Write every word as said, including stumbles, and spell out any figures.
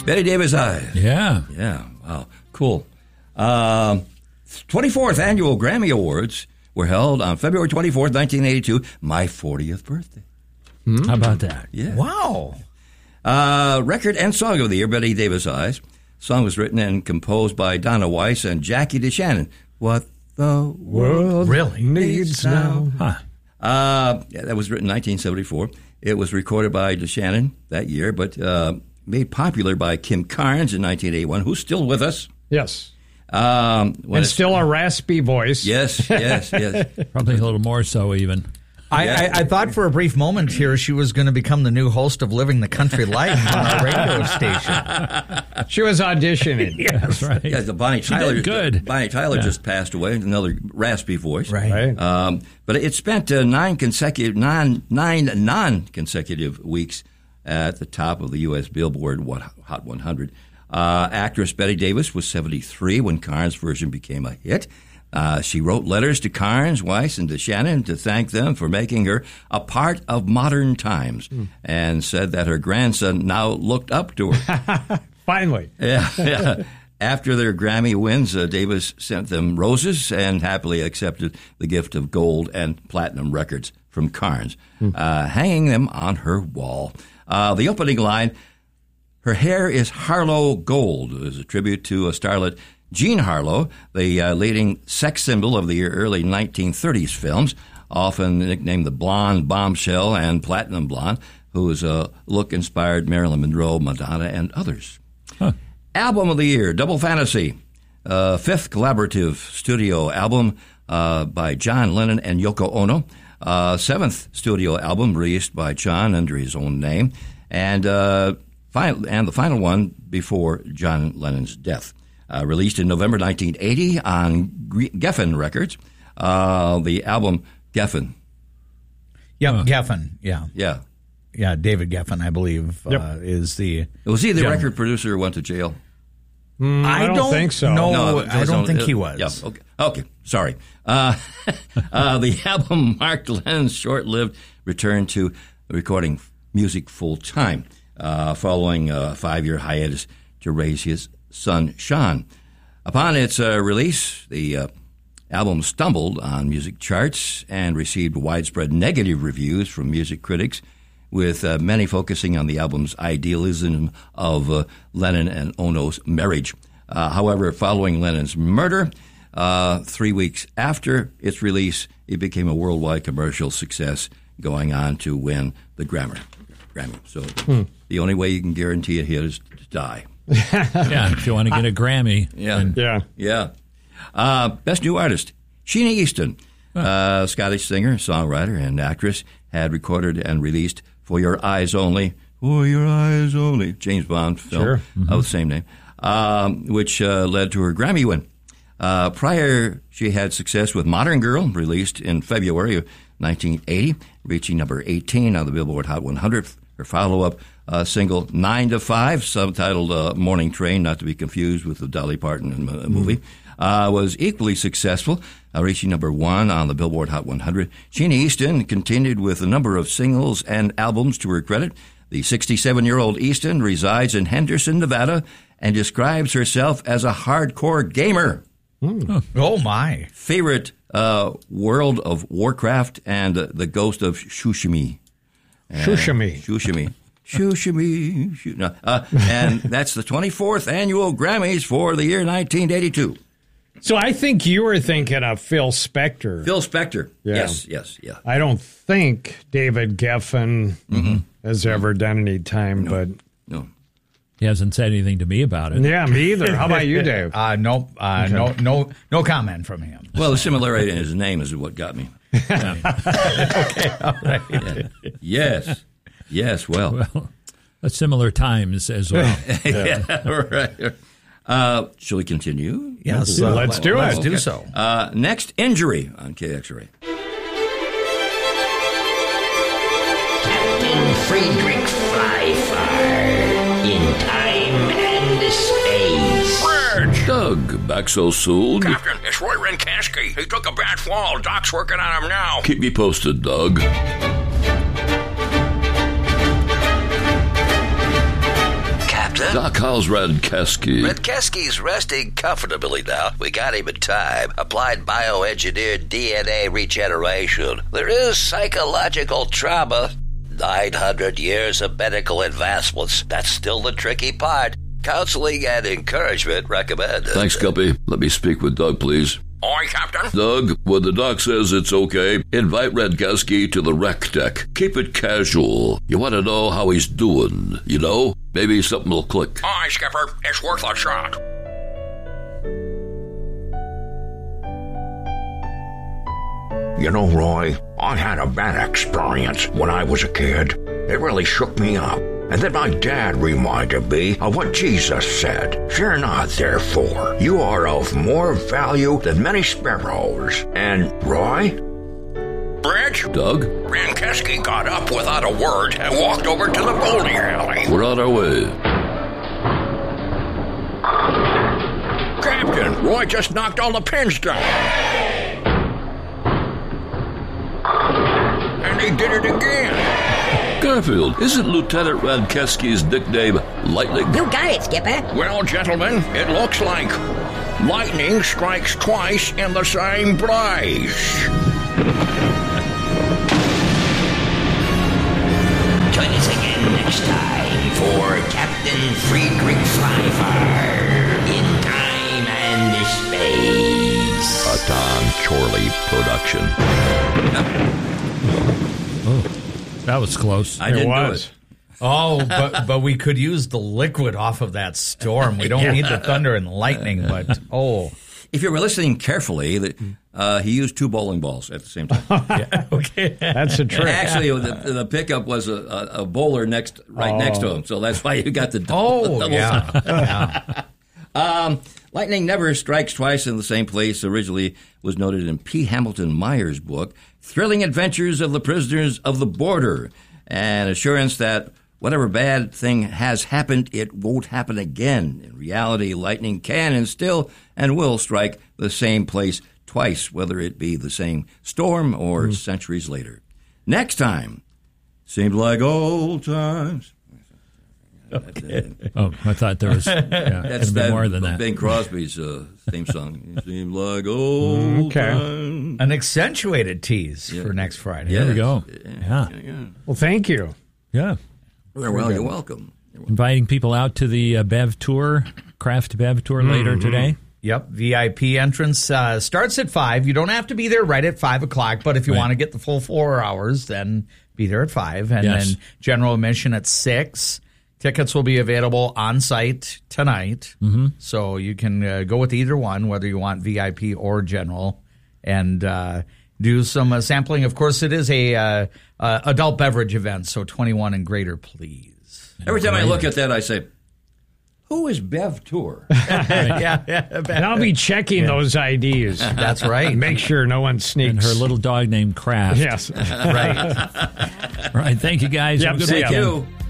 Betty Davis Eyes. Yeah. Yeah. Wow. Cool. Um, twenty-fourth Annual Grammy Awards were held on February twenty-fourth, nineteen eighty-two, my fortieth birthday. Mm. How about that? Yeah. Wow. Uh, record and Song of the Year, Betty Davis Eyes. Song was written and composed by Donna Weiss and Jackie DeShannon. What the world really needs now. Huh. Uh, yeah, that was written in nineteen seventy-four. It was recorded by DeShannon that year, but uh, made popular by Kim Carnes in nineteen eighty-one, who's still with us. Yes. Um, and still a raspy voice. Yes, yes, yes. Probably a little more so even. I, I, I thought for a brief moment here she was going to become the new host of Living the Country Life on our radio station. She was auditioning. Yes, that's right. Yeah, the Bonnie She Tyler. did good. Bonnie Tyler Yeah. just passed away. Another raspy voice. Right. Right. Um, but it spent uh, nine consecutive, nine, nine non-consecutive weeks at the top of the U S Billboard Hot one hundred. Uh, actress Betty Davis was seventy-three when Carnes' version became a hit. Uh, she wrote letters to Carnes, Weiss, and DeShannon to thank them for making her a part of modern times, mm. and said that her grandson now looked up to her. Finally. Yeah, yeah. After their Grammy wins, uh, Davis sent them roses and happily accepted the gift of gold and platinum records from Carnes, mm. uh, hanging them on her wall. Uh, the opening line, "Her hair is Harlow gold," is a tribute to a starlet Jean Harlow, the uh, leading sex symbol of the early nineteen thirties films, often nicknamed the Blonde Bombshell and Platinum Blonde, whose uh, look inspired Marilyn Monroe, Madonna, and others. Huh. Album of the Year, Double Fantasy, uh, fifth collaborative studio album uh, by John Lennon and Yoko Ono, uh, seventh studio album released by John under his own name, and, uh, final, and the final one before John Lennon's death. Uh, released in November nineteen eighty on Geffen Records. Uh, the album Geffen. Yep, huh. Geffen, yeah. Yeah. Yeah, David Geffen, I believe, Yep. uh, is the... Was he the Gen- record producer who went to jail? Mm, I, I don't don't think so. know. No, I don't think he was. Yeah, okay. Okay, sorry. Uh, uh, the album marked Lennon's short-lived return to recording music full-time, uh, following a five-year hiatus to raise his son Sean. Upon its uh, release, the uh, album stumbled on music charts and received widespread negative reviews from music critics, with uh, many focusing on the album's idealism of uh, Lennon and Ono's marriage. Uh, however, following Lennon's murder, uh, three weeks after its release, it became a worldwide commercial success, going on to win the Grammy. Grammy. So hmm. the only way you can guarantee a hit is to die. Yeah, if you want to get a Grammy. Yeah. then- Yeah. Yeah. Uh, Best New Artist, Sheena Easton, uh, Scottish singer, songwriter, and actress, had recorded and released For Your Eyes Only, For Your Eyes Only, James Bond film Sure. mm-hmm. of the same name, um, which uh, led to her Grammy win. Uh, prior, she had success with Modern Girl, released in February of nineteen eighty, reaching number eighteen on the Billboard Hot one hundred. Her follow-up uh, single, Nine to Five, subtitled uh, Morning Train, not to be confused with the Dolly Parton uh, movie, mm-hmm. uh, was equally successful, uh, reaching number one on the Billboard Hot one hundred. Sheena Easton continued with a number of singles and albums to her credit. The sixty-seven-year-old Easton resides in Henderson, Nevada, and describes herself as a hardcore gamer. Mm. Oh, my. Favorite uh, World of Warcraft and uh, The Ghost of Tsushima. Tsushima. Tsushima. Tsushima. Shoo- no, uh, and that's the twenty-fourth Annual Grammys for the year nineteen eighty-two. So I think you were thinking of Phil Spector. Phil Spector. Yeah. Yes, yes, yeah. I don't think David Geffen Mm-hmm. has ever done any time, No. but No. He hasn't said anything to me about it. yeah, me either. How about you, Dave? Uh, no, uh, Okay. no, no, no comment from him. Well, the similarity in his name is what got me. Okay, all right. Yeah. Yes. Yes, well. Well, at similar times as well. yeah, right. Uh, shall we continue? Yes, Well, let's do let's it. do Okay. so. Uh, next, Injury on K X R A. Captain Friedrich Flyfar in time and space. Bridge! Doug, back so soon. Captain, it's Roy Renkansky. He took a bad fall. Doc's working on him now. Keep me posted, Doug. Captain? Doc, how's Radkeski? Radkeski's resting comfortably now. We got him in time. Applied bioengineered D N A regeneration. There is psychological trauma. nine hundred years of medical advancements. That's still the tricky part. Counseling and encouragement recommended. Thanks, Guppy. Let me speak with Doug, please. Aye, Captain. Doug, when the doc says it's okay, invite Radkeski to the rec deck. Keep it casual. You want to know how he's doing, you know? Maybe something will click. Aye, Skipper. It's worth a shot. You know, Roy, I had a bad experience when I was a kid. It really shook me up. And then my dad reminded me of what Jesus said. Fear not, therefore. You are of more value than many sparrows. And, Roy? Bridge? Doug? Radkeski got up without a word and walked over to the bowling alley. We're on our way. Captain, Roy just knocked all the pins down. And he did it again. Garfield, isn't Lieutenant Radkeski's nickname Lightning? You got it, Skipper. Well, gentlemen, it looks like lightning strikes twice in the same place. Join us again next time for Captain Friedrich Flyfar in Time and Space. A Tom Chorley production. Oh, that was close. I didn't was. do it. Oh, but but we could use the liquid off of that storm. We don't need the thunder and lightning, but oh. If you were listening carefully, that uh, he used two bowling balls at the same time. Yeah, okay. That's a trick. Actually, the, the pickup was a, a, a bowler next, right Oh. next to him, so that's why you got the double. Oh, double yeah. yeah. Um, lightning never strikes twice in the same place. Originally was noted in P. Hamilton Meyer's book, Thrilling Adventures of the Prisoners of the Border, an assurance that whatever bad thing has happened, it won't happen again. In reality, lightning can and still and will strike the same place twice, whether it be the same storm or mm. centuries later. Next time, seems like old times. Okay. Oh, I thought there was yeah, That's a bit that, more than that. Bing Crosby's uh, theme song. It seems like old Okay. times. An accentuated tease Yeah. for next Friday. There we go. Yeah. Yeah. yeah. Well, thank you. Yeah. Well, well you're welcome. Inviting people out to the uh, Bev Tour, Craft Bev Tour later Mm-hmm. today. Yep, V I P entrance uh, starts at five. You don't have to be there right at five o'clock, but if you Right. want to get the full four hours, then be there at five. And Yes. then general admission at six. Tickets will be available on site tonight, mm-hmm. so you can uh, go with either one, whether you want V I P or general, and uh, do some uh, sampling. Of course, it is a uh, uh, adult beverage event, so twenty-one and greater, please. Every time I look at that, I say, who is Bev Tour? yeah, yeah, And I'll be checking those I Ds. that's right. Make sure no one sneaks. And her little dog named Craft. Yes. right. Right. Thank you, guys. Yep, Have a good see ya. weekend. you.